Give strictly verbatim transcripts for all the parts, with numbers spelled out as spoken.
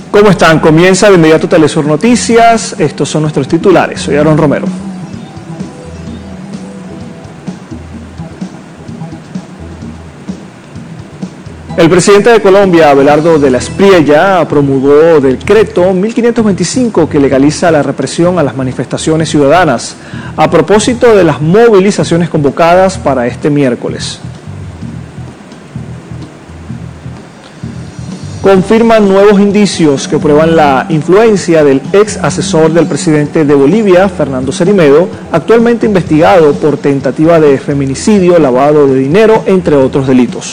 ¿Cómo están? Comienza de inmediato Telesur Noticias. Estos son nuestros titulares. Soy Aaron Romero. El presidente de Colombia, Abelardo de la Espriella, promulgó decreto mil quinientos veinticinco que legaliza la represión a las manifestaciones ciudadanas a propósito de las movilizaciones convocadas para este miércoles. Confirman nuevos indicios que prueban la influencia del ex asesor del presidente de Bolivia, Fernando Cermedo, actualmente investigado por tentativa de feminicidio, lavado de dinero, entre otros delitos.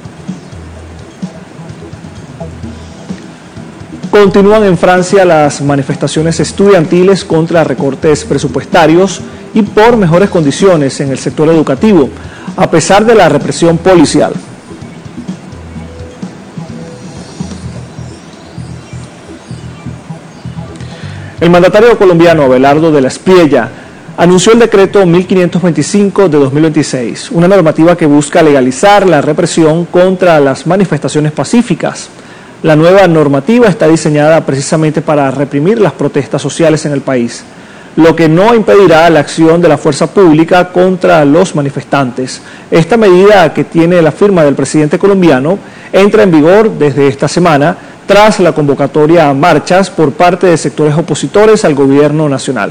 Continúan en Francia las manifestaciones estudiantiles contra recortes presupuestarios y por mejores condiciones en el sector educativo, a pesar de la represión policial. El mandatario colombiano Abelardo de la Espriella anunció el decreto mil quinientos veinticinco de dos mil veintiséis, una normativa que busca legalizar la represión contra las manifestaciones pacíficas. La nueva normativa está diseñada precisamente para reprimir las protestas sociales en el país, lo que no impedirá la acción de la fuerza pública contra los manifestantes. Esta medida, que tiene la firma del presidente colombiano, entra en vigor desde esta semana, tras la convocatoria a marchas por parte de sectores opositores al gobierno nacional.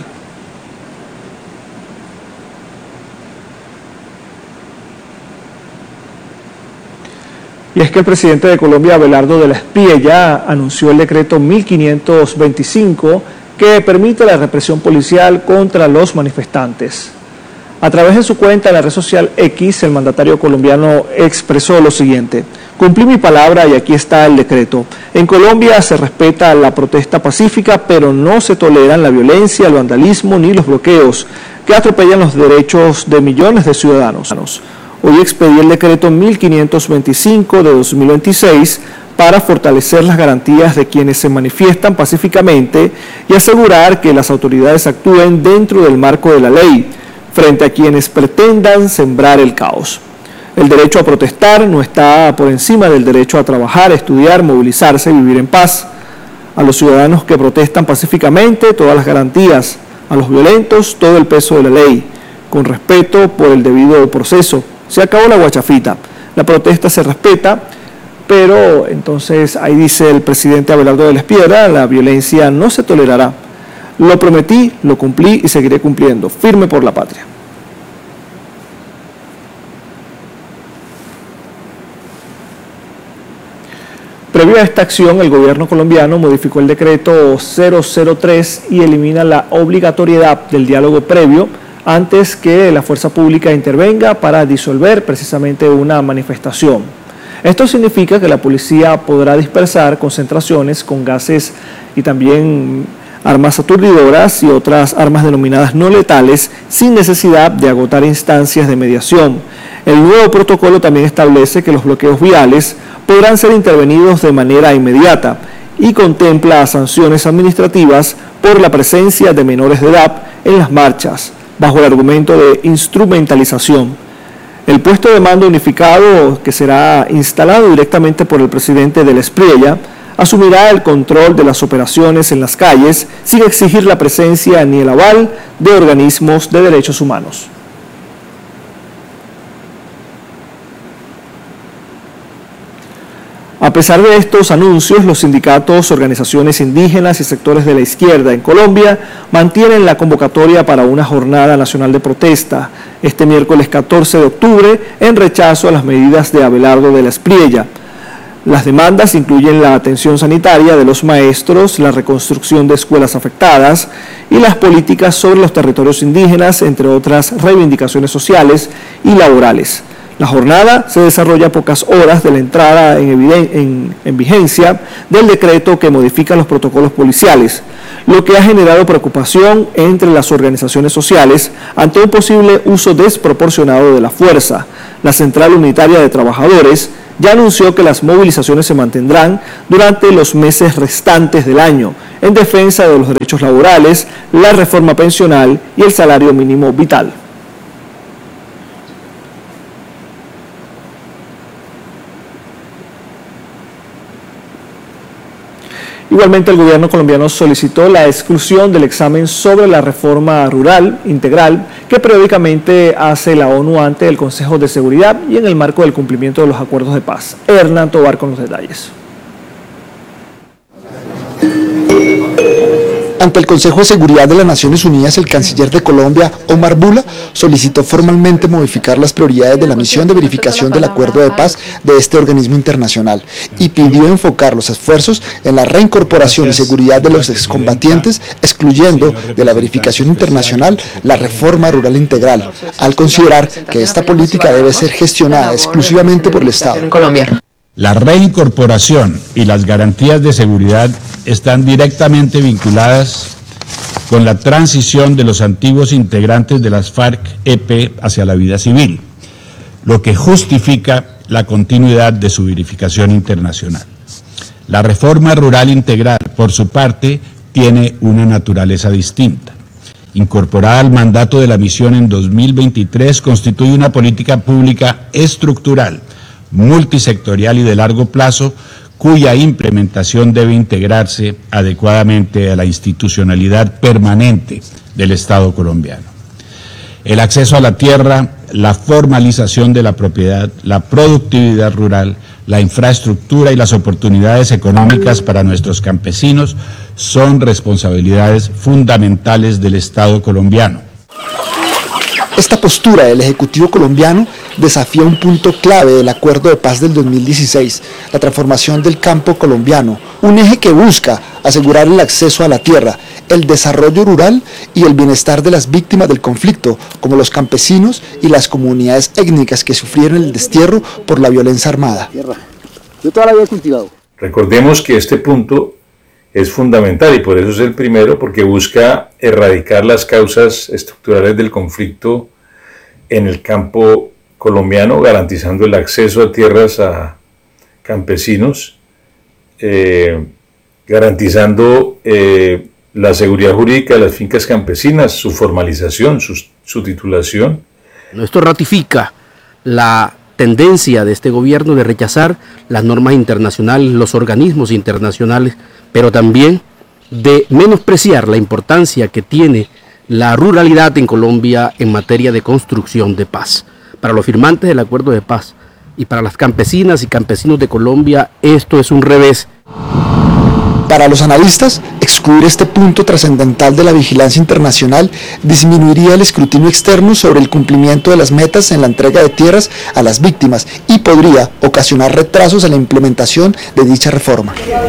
Y es que el presidente de Colombia, Abelardo de la Espriella, anunció el decreto mil quinientos veinticinco que permite la represión policial contra los manifestantes. A través de su cuenta en la red social X, el mandatario colombiano expresó lo siguiente: cumplí mi palabra y aquí está el decreto. En Colombia se respeta la protesta pacífica, pero no se toleran la violencia, el vandalismo ni los bloqueos que atropellan los derechos de millones de ciudadanos. Hoy expedí el decreto mil quinientos veinticinco de dos mil veintiséis para fortalecer las garantías de quienes se manifiestan pacíficamente y asegurar que las autoridades actúen dentro del marco de la ley, frente a quienes pretendan sembrar el caos. El derecho a protestar no está por encima del derecho a trabajar, estudiar, movilizarse y vivir en paz. A los ciudadanos que protestan pacíficamente, todas las garantías. A los violentos, todo el peso de la ley, con respeto por el debido proceso. Se acabó la guachafita. La protesta se respeta, pero entonces ahí dice el presidente Abelardo de la Espriella: la violencia no se tolerará. Lo prometí, lo cumplí y seguiré cumpliendo. Firme por la patria. Previo a esta acción, el gobierno colombiano modificó el decreto cero cero tres y elimina la obligatoriedad del diálogo previo antes que la fuerza pública intervenga para disolver precisamente una manifestación. Esto significa que la policía podrá dispersar concentraciones con gases y también armas aturdidoras y otras armas denominadas no letales sin necesidad de agotar instancias de mediación. El nuevo protocolo también establece que los bloqueos viales podrán ser intervenidos de manera inmediata y contempla sanciones administrativas por la presencia de menores de edad en las marchas, bajo el argumento de instrumentalización. El puesto de mando unificado, que será instalado directamente por el presidente de la Espriella, asumirá el control de las operaciones en las calles sin exigir la presencia ni el aval de organismos de derechos humanos. A pesar de estos anuncios, los sindicatos, organizaciones indígenas y sectores de la izquierda en Colombia mantienen la convocatoria para una jornada nacional de protesta este miércoles catorce de octubre en rechazo a las medidas de Abelardo de la Espriella. Las demandas incluyen la atención sanitaria de los maestros, la reconstrucción de escuelas afectadas y las políticas sobre los territorios indígenas, entre otras reivindicaciones sociales y laborales. La jornada se desarrolla a pocas horas de la entrada en, en, en vigencia del decreto que modifica los protocolos policiales, lo que ha generado preocupación entre las organizaciones sociales ante un posible uso desproporcionado de la fuerza. La Central Unitaria de Trabajadores ya anunció que las movilizaciones se mantendrán durante los meses restantes del año en defensa de los derechos laborales, la reforma pensional y el salario mínimo vital. Igualmente, el gobierno colombiano solicitó la exclusión del examen sobre la reforma rural integral que periódicamente hace la ONU ante el Consejo de Seguridad y en el marco del cumplimiento de los acuerdos de paz. Hernán Tobar con los detalles. Ante el Consejo de Seguridad de las Naciones Unidas, el canciller de Colombia, Omar Bula, solicitó formalmente modificar las prioridades de la misión de verificación del acuerdo de paz de este organismo internacional y pidió enfocar los esfuerzos en la reincorporación y seguridad de los excombatientes, excluyendo de la verificación internacional la reforma rural integral, al considerar que esta política debe ser gestionada exclusivamente por el Estado. La reincorporación y las garantías de seguridad están directamente vinculadas con la transición de los antiguos integrantes de las FARC-E P hacia la vida civil, lo que justifica la continuidad de su verificación internacional. La reforma rural integral, por su parte, tiene una naturaleza distinta. Incorporada al mandato de la misión en dos mil veintitrés, constituye una política pública estructural, multisectorial y de largo plazo, cuya implementación debe integrarse adecuadamente a la institucionalidad permanente del Estado colombiano. El acceso a la tierra, la formalización de la propiedad, la productividad rural, la infraestructura y las oportunidades económicas para nuestros campesinos son responsabilidades fundamentales del Estado colombiano. Esta postura del Ejecutivo colombiano desafía un punto clave del Acuerdo de Paz del dos mil dieciséis, la transformación del campo colombiano, un eje que busca asegurar el acceso a la tierra, el desarrollo rural y el bienestar de las víctimas del conflicto, como los campesinos y las comunidades étnicas que sufrieron el destierro por la violencia armada. Yo toda la vida he cultivado. Recordemos que este punto es fundamental y por eso es el primero, porque busca erradicar las causas estructurales del conflicto en el campo colombiano, garantizando el acceso a tierras a campesinos, eh, garantizando eh, la seguridad jurídica de las fincas campesinas, su formalización, su, su titulación. Esto ratifica la tendencia de este gobierno de rechazar las normas internacionales, los organismos internacionales, pero también de menospreciar la importancia que tiene la ruralidad en Colombia en materia de construcción de paz. Para los firmantes del acuerdo de paz y para las campesinas y campesinos de Colombia, esto es un revés. Para los analistas, excluir este punto trascendental de la vigilancia internacional disminuiría el escrutinio externo sobre el cumplimiento de las metas en la entrega de tierras a las víctimas y podría ocasionar retrasos en la implementación de dicha reforma.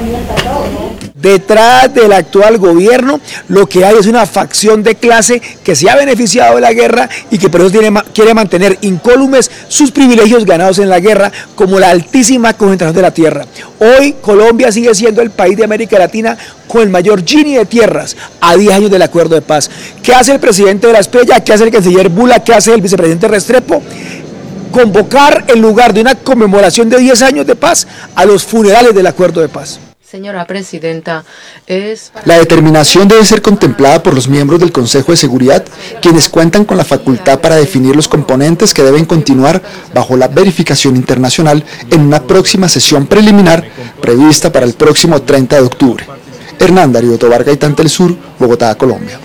Detrás del actual gobierno lo que hay es una facción de clase que se ha beneficiado de la guerra y que por eso tiene, quiere mantener incólumes sus privilegios ganados en la guerra, como la altísima concentración de la tierra. Hoy Colombia sigue siendo el país de América Latina con el mayor Gini de tierras a diez años del acuerdo de paz. ¿Qué hace el presidente de la Espriella? ¿Qué hace el canciller Bula? ¿Qué hace el vicepresidente Restrepo? Convocar en lugar de una conmemoración de diez años de paz a los funerales del acuerdo de paz. Señora Presidenta, es... La determinación debe ser contemplada por los miembros del Consejo de Seguridad, quienes cuentan con la facultad para definir los componentes que deben continuar bajo la verificación internacional en una próxima sesión preliminar prevista para el próximo treinta de octubre. Hernán Darío Tobar Gaitán, Telesur, Bogotá, Colombia.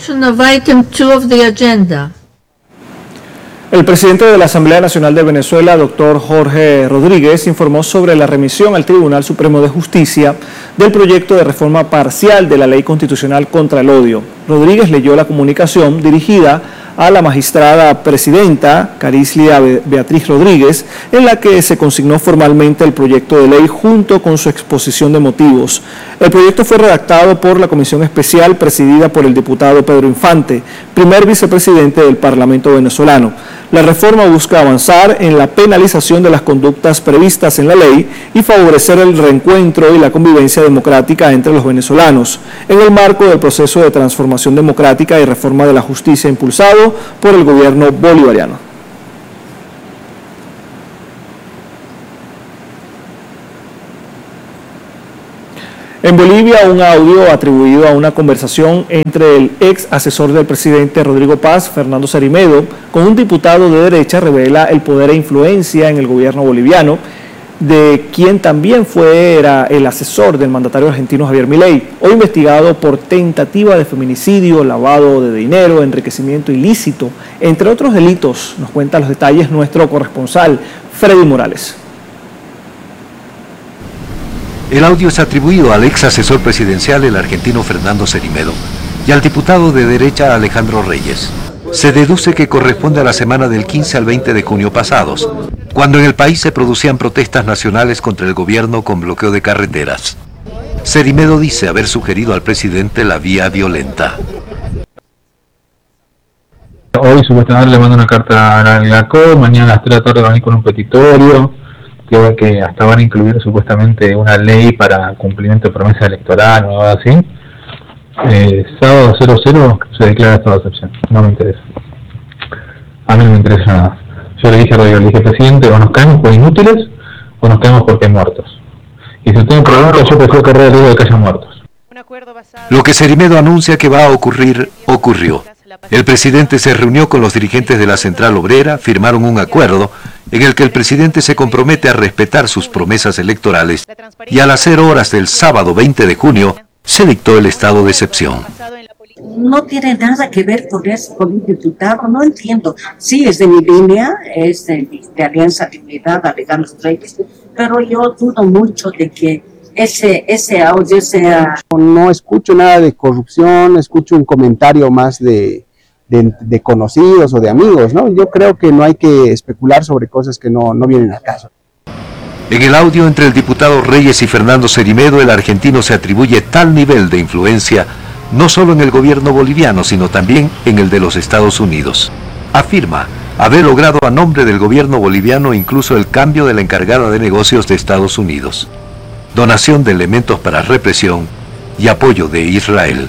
El presidente de la Asamblea Nacional de Venezuela, doctor Jorge Rodríguez, informó sobre la remisión al Tribunal Supremo de Justicia del proyecto de reforma parcial de la Ley Constitucional contra el Odio. Rodríguez leyó la comunicación dirigida a la magistrada presidenta Carislia Beatriz Rodríguez, en la que se consignó formalmente el proyecto de ley junto con su exposición de motivos. El proyecto fue redactado por la Comisión Especial presidida por el diputado Pedro Infante, primer vicepresidente del Parlamento venezolano. La reforma busca avanzar en la penalización de las conductas previstas en la ley y favorecer el reencuentro y la convivencia democrática entre los venezolanos, en el marco del proceso de transformación democrática y reforma de la justicia impulsado por el gobierno bolivariano. En Bolivia, un audio atribuido a una conversación entre el ex asesor del presidente Rodrigo Paz, Fernando Sarimedo, con un diputado de derecha revela el poder e influencia en el gobierno boliviano. de quien también fuera el asesor del mandatario argentino Javier Milei, hoy investigado por tentativa de feminicidio, lavado de dinero, enriquecimiento ilícito, entre otros delitos. Nos cuenta los detalles nuestro corresponsal, Freddy Morales. El audio es atribuido al ex asesor presidencial, el argentino Fernando Cerimedo, y al diputado de derecha Alejandro Reyes. Se deduce que corresponde a la semana del quince al veinte de junio pasados, cuando en el país se producían protestas nacionales contra el gobierno con bloqueo de carreteras. Cerimedo dice haber sugerido al presidente la vía violenta. Hoy supuestamente le mando una carta a la C O, mañana a las tres de la tarde van a ir con un petitorio, que, que hasta van a incluir supuestamente una ley para cumplimiento de promesa electoral o algo así. Eh, sábado cero cero se declara estado de excepción, no me interesa. A mí no me interesa nada. Yo le dije a Rodrigo, le dije, presidente, o nos caemos por inútiles o nos caemos porque hay muertos. Y si usted me pregunta, yo prefiero correr el riesgo de que haya muertos. Lo que Cerimedo anuncia que va a ocurrir, ocurrió. El presidente se reunió con los dirigentes de la Central Obrera, firmaron un acuerdo en el que el presidente se compromete a respetar sus promesas electorales y a las cero horas del sábado veinte de junio se dictó el estado de excepción. No tiene nada que ver con eso, con un diputado, no entiendo. Sí, es de mi línea, es de, de Alianza de Unidad, Alejandro Reyes, pero yo dudo mucho de que ese, ese audio sea... No escucho nada de corrupción, escucho un comentario más de, de, de conocidos o de amigos, ¿no? Yo creo que no hay que especular sobre cosas que no, no vienen al caso. En el audio entre el diputado Reyes y Fernando Cerimedo, el argentino se atribuye tal nivel de influencia no solo en el gobierno boliviano, sino también en el de los Estados Unidos. Afirma haber logrado a nombre del gobierno boliviano incluso el cambio de la encargada de negocios de Estados Unidos, donación de elementos para represión y apoyo de Israel.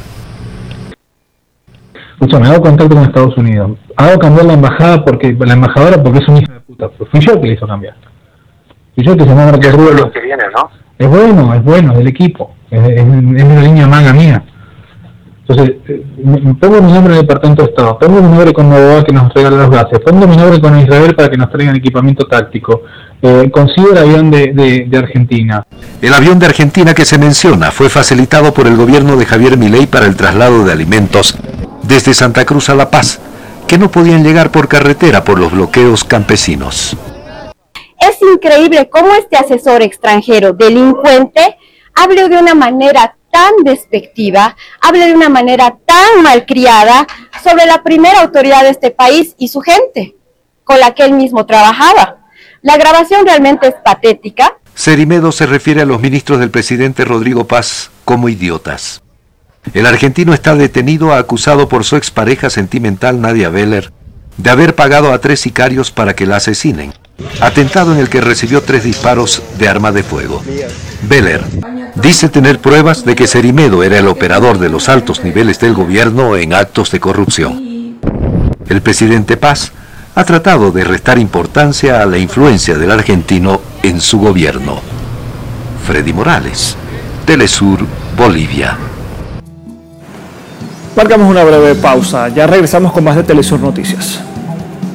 Escucha, me hago contacto con Estados Unidos. Hago cambiar la embajada porque la embajadora porque es un hijo de puta. Pues fui yo que le hizo cambiar. Fui yo que se llama que es bueno que viene, ¿no? Es bueno, es bueno, es del equipo. Es, es, es una línea manga mía. Entonces, me pongo mi nombre en el Departamento de Estado, pongo mi nombre con Novoa que nos regala los gases, pongo mi nombre con Israel para que nos traigan equipamiento táctico, eh, consigo el avión de, de, de Argentina. El avión de Argentina que se menciona fue facilitado por el gobierno de Javier Milei para el traslado de alimentos desde Santa Cruz a La Paz, que no podían llegar por carretera por los bloqueos campesinos. Es increíble cómo este asesor extranjero delincuente hable de una manera tan despectiva, hable de una manera tan malcriada sobre la primera autoridad de este país y su gente, con la que él mismo trabajaba. La grabación realmente es patética. Cerimedo se refiere a los ministros del presidente Rodrigo Paz como idiotas. El argentino está detenido acusado por su expareja sentimental Nadia Beller de haber pagado a tres sicarios para que la asesinen, atentado en el que recibió tres disparos de arma de fuego. Beller dice tener pruebas de que Cerimedo era el operador de los altos niveles del gobierno en actos de corrupción. El presidente Paz ha tratado de restar importancia a la influencia del argentino en su gobierno. Freddy Morales, Telesur, Bolivia. Marcamos una breve pausa, ya regresamos con más de Telesur Noticias.